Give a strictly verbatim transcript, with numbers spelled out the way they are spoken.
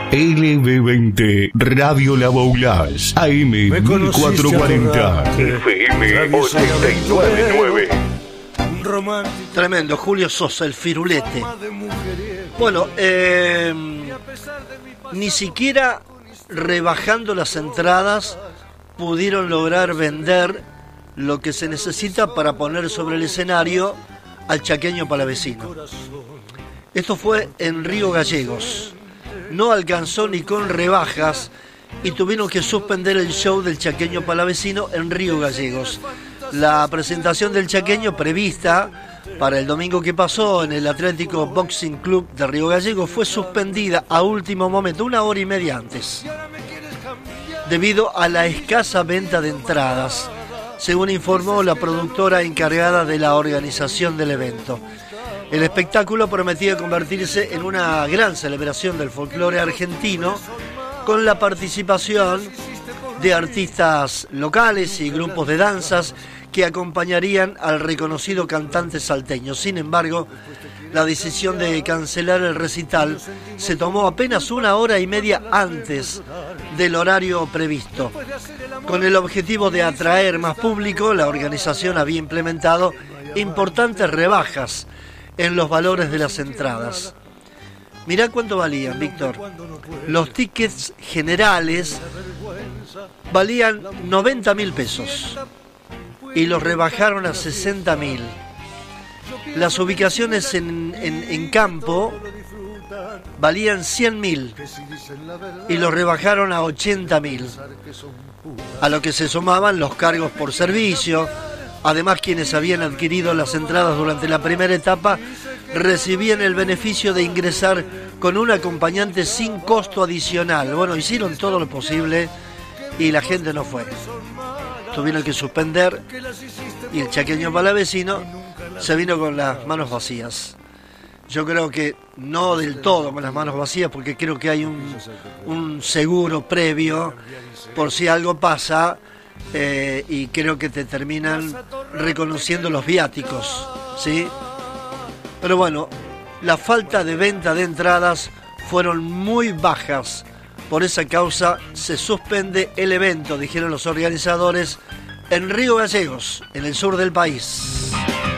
L B veinte, Radio La Boulaz, A M mil cuatrocientos cuarenta, F M ochenta y nueve punto nueve. Tremendo, Julio Sosa, el firulete. Bueno, eh, ni siquiera rebajando las entradas pudieron lograr vender lo que se necesita para poner sobre el escenario al chaqueño palavecino. Esto fue en Río Gallegos. No alcanzó ni con rebajas y tuvieron que suspender el show del chaqueño palavecino en Río Gallegos. La presentación del chaqueño prevista para el domingo que pasó en el Atlético Boxing Club de Río Gallegos fue suspendida a último momento, una hora y media antes, debido a la escasa venta de entradas, según informó la productora encargada de la organización del evento. El espectáculo prometía convertirse en una gran celebración del folclore argentino, con la participación de artistas locales y grupos de danzas que acompañarían al reconocido cantante salteño. Sin embargo, la decisión de cancelar el recital se tomó apenas una hora y media antes del horario previsto. Con el objetivo de atraer más público, la organización había implementado importantes rebajas en los valores de las entradas. Mirá cuánto valían, Víctor. Los tickets generales valían noventa mil pesos y los rebajaron a sesenta mil. Las ubicaciones en, en, en campo valían cien mil y los rebajaron a ochenta mil, a lo que se sumaban los cargos por servicio. Además, quienes habían adquirido las entradas durante la primera etapa recibían el beneficio de ingresar con un acompañante sin costo adicional. Bueno, hicieron todo lo posible y la gente no fue. Tuvieron que suspender y el chaqueño palavecino se vino con las manos vacías. Yo creo que no del todo con las manos vacías, porque creo que hay un, un seguro previo por si algo pasa. Eh, y creo que te terminan reconociendo los viáticos, ¿sí? Pero bueno, la falta de venta de entradas fueron muy bajas. Por esa causa se suspende el evento, dijeron los organizadores, en Río Gallegos, en el sur del país.